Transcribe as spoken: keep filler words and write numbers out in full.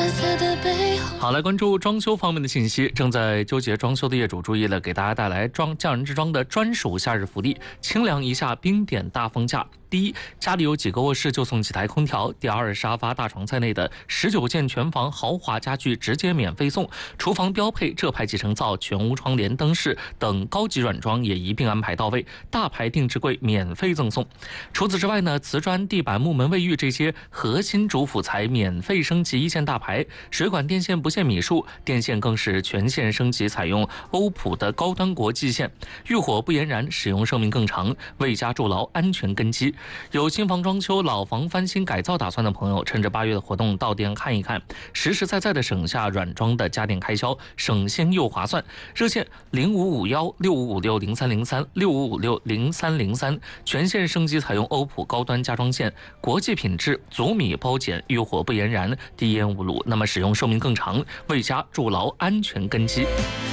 好，来关注装修方面的信息。正在纠结装修的业主注意了，给大家带来装匠人之装的专属夏日福利，清凉一下冰点大放价。第一，家里有几个卧室就送几台空调；第二，沙发、大床在内的十九件全房豪华家具直接免费送；厨房标配浙派集成灶、全屋窗帘、灯饰等高级软装也一并安排到位，大牌定制柜免费赠送。除此之外呢，瓷砖、地板、木门、卫浴这些核心主辅材免费升级一线大牌，水管电线不限米数，电线更是全线升级，采用欧普的高端国际线，遇火不延燃，使用寿命更长，为家筑牢安全根基。有新房装修、老房翻新改造打算的朋友，趁着八月的活动到店看一看，实实在在的省下软装的家电开销，省心又划算。热线零五五幺六五五六零三零三六五五六零三零三，全线升级采用欧普高端家装线，国际品质，足米包剪，遇火不延燃，低烟无卤，那么使用寿命更长，为家筑牢安全根基。